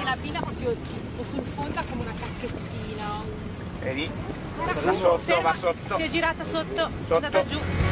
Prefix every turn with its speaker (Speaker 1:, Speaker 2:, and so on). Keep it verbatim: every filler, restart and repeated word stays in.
Speaker 1: la pinna proprio sul fondo come una cacchettina.
Speaker 2: Vedi? Va sotto, va sotto.
Speaker 1: Si è girata sotto,
Speaker 2: sotto.
Speaker 1: è andata giù.